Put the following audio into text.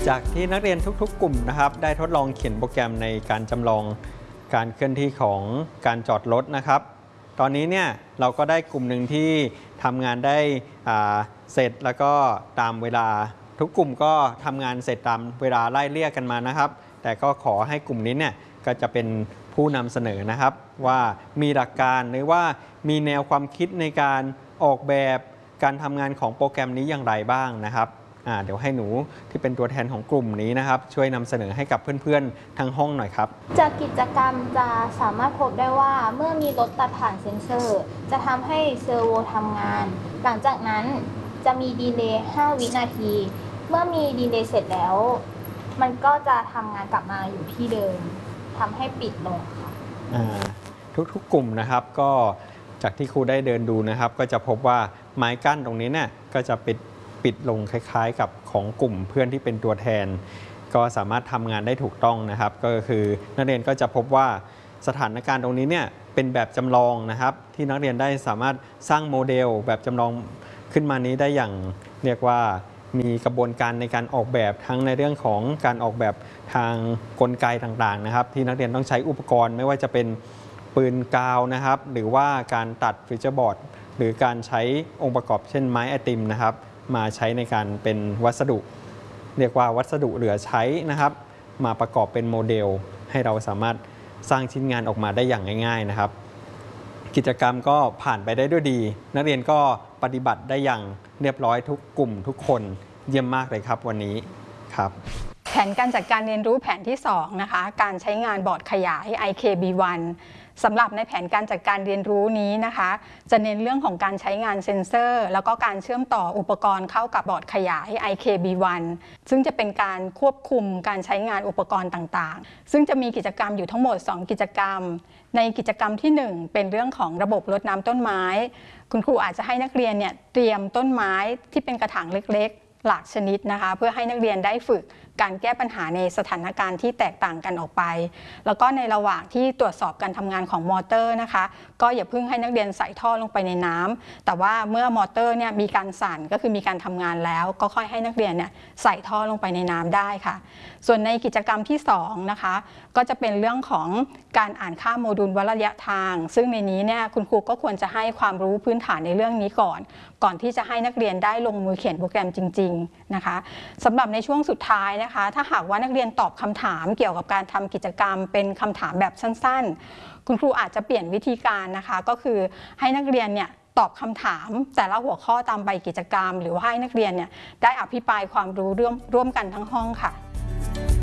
จากที่นักเรียนทุกๆกลุ่มนะครับได้ทดลองเขียนโปรแกรมในการจำลองการเคลื่อนที่ของการจอดรถนะครับตอนนี้เนี่ยเราก็ได้กลุ่มหนึ่งที่ทำงานได้เสร็จแล้วก็ตามเวลาทุกกลุ่มก็ทำงานเสร็จตามเวลาไล่เลี่ยกันมานะครับแต่ก็ขอให้กลุ่มนี้เนี่ยก็จะเป็นผู้นำเสนอนะครับว่ามีหลักการหรือว่ามีแนวความคิดในการออกแบบการทำงานของโปรแกรมนี้อย่างไรบ้างนะครับเดี๋ยวให้หนูที่เป็นตัวแทนของกลุ่มนี้นะครับช่วยนำเสนอให้กับเพื่อนๆทั้งห้องหน่อยครับจากกิจกรรมจะสามารถพบได้ว่าเมื่อมีรถตัดผ่านเซ็นเซอร์จะทำให้เซอร์โวทำงานหลังจากนั้นจะมีดีเลย์5 วินาทีเมื่อมีดีเลย์เสร็จแล้วมันก็จะทำงานกลับมาอยู่ที่เดิมทำให้ปิดลงค่ะทุกๆกลุ่มนะครับก็จากที่ครูได้เดินดูนะครับก็จะพบว่าไม้กั้นตรงนี้เนี่ยก็จะปิดลงคล้ายๆกับของกลุ่มเพื่อนที่เป็นตัวแทนก็สามารถทำงานได้ถูกต้องนะครับก็คือนักเรียนก็จะพบว่าสถานการณ์ตรงนี้เนี่ยเป็นแบบจำลองนะครับที่นักเรียนได้สามารถสร้างโมเดลแบบจำลองขึ้นมานี้ได้อย่างเรียกว่ามีกระบวนการในการออกแบบทั้งในเรื่องของการออกแบบทางกลไกต่างๆนะครับที่นักเรียนต้องใช้อุปกรณ์ไม่ว่าจะเป็นปืนกาวนะครับหรือว่าการตัดฟิวเจอร์บอร์ดหรือการใช้องค์ประกอบเช่นไม้ไอติมนะครับมาใช้ในการเป็นวัสดุเรียกว่าวัสดุเหลือใช้นะครับมาประกอบเป็นโมเดลให้เราสามารถสร้างชิ้นงานออกมาได้อย่างง่ายๆนะครับกิจกรรมก็ผ่านไปได้ด้วยดีนักเรียนก็ปฏิบัติได้อย่างเรียบร้อยทุกกลุ่มทุกคนเยี่ยมมากเลยครับวันนี้ครับแผนการจัดการเรียนรู้แผนที่2นะคะการใช้งานบอร์ดขยาย IKB1 สำหรับในแผนการจัดการเรียนรู้นี้นะคะจะเน้นเรื่องของการใช้งานเซ็นเซอร์แล้วก็การเชื่อมต่ออุปกรณ์เข้ากับบอร์ดขยาย IKB1 ซึ่งจะเป็นการควบคุมการใช้งานอุปกรณ์ต่างๆซึ่งจะมีกิจกรรมอยู่ทั้งหมด2กิจกรรมในกิจกรรมที่1เป็นเรื่องของระบบรดน้ำต้นไม้คุณครูอาจจะให้นักเรียนเนี่ยเตรียมต้นไม้ที่เป็นกระถางเล็กๆหลากชนิดนะคะเพื่อให้นักเรียนได้ฝึกการแก้ปัญหาในสถานการณ์ที่แตกต่างกันออกไปแล้วก็ในระหว่างที่ตรวจสอบการทำงานของมอเตอร์นะคะก็อย่าเพิ่งให้นักเรียนใส่ท่อลงไปในน้ำแต่ว่าเมื่อมอเตอร์เนี่ยมีการสั่นก็คือมีการทำงานแล้วก็ค่อยให้นักเรียนเนี่ยใส่ท่อลงไปในน้ำได้ค่ะส่วนในกิจกรรมที่2นะคะก็จะเป็นเรื่องของการอ่านค่าโมดูลวัดระยะทางซึ่งในนี้เนี่ยคุณครูก็ควรจะให้ความรู้พื้นฐานในเรื่องนี้ก่อนที่จะให้นักเรียนได้ลงมือเขียนโปรแกรมจริงๆนะคะสำหรับในช่วงสุดท้ายนะคะถ้าหากว่านักเรียนตอบคำถามเกี่ยวกับการทำกิจกรรมเป็นคำถามแบบสั้นๆคุณครูอาจจะเปลี่ยนวิธีการนะคะก็คือให้นักเรียนเนี่ยตอบคำถามแต่ละหัวข้อตามใบกิจกรรมหรือว่าให้นักเรียนเนี่ยได้อภิปรายความรู้ร่วมกันทั้งห้องค่ะ